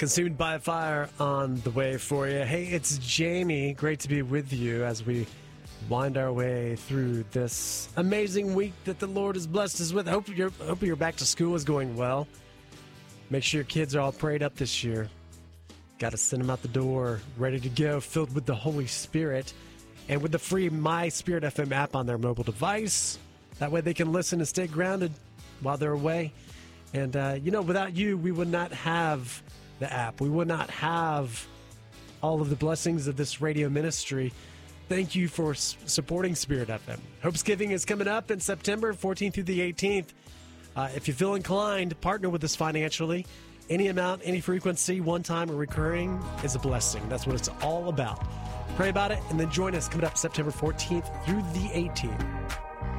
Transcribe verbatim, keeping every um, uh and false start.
Consumed by Fire on the way for you. Hey, it's Jamie. Great to be with you as we wind our way through this amazing week that the Lord has blessed us with. I hope your hope your back to school is going well. Make sure your kids are all prayed up this year. Got to send them out the door, ready to go, filled with the Holy Spirit, and with the free My Spirit F M app on their mobile device. That way they can listen and stay grounded while they're away. And, uh, you know, without you, we would not have the app. We would not have all of the blessings of this radio ministry. Thank you for s- supporting Spirit F M. Hopesgiving is coming up in September fourteenth through the eighteenth. Uh, if you feel inclined, partner with us financially. Any amount, any frequency, one time or recurring is a blessing. That's what it's all about. Pray about it and then join us coming up September fourteenth through the eighteenth.